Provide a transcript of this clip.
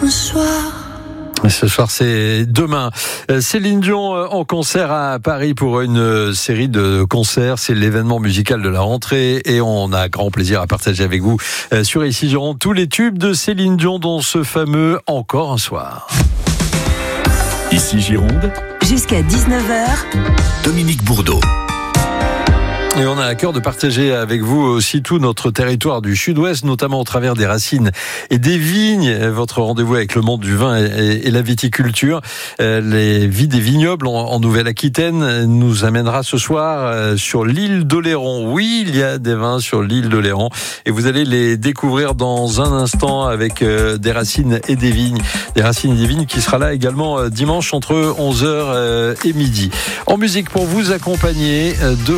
un soir. Ce soir, c'est demain. Céline Dion en concert à Paris pour une série de concerts. C'est l'événement musical de la rentrée et on a grand plaisir à partager avec vous sur Ici Gironde tous les tubes de Céline Dion, dont ce fameux Encore un soir. Ici Gironde, jusqu'à 19h, Dominique Bourdeau. Et on a à cœur de partager avec vous aussi tout notre territoire du Sud-Ouest, notamment au travers des racines et des vignes. Votre rendez-vous avec le monde du vin et la viticulture. Les vies des vignobles en Nouvelle-Aquitaine nous amènera ce soir sur l'île d'Oléron. Oui, il y a des vins sur l'île d'Oléron et vous allez les découvrir dans un instant avec des racines et des vignes. Des racines et des vignes qui sera là également dimanche entre 11h et midi. En musique pour vous accompagner de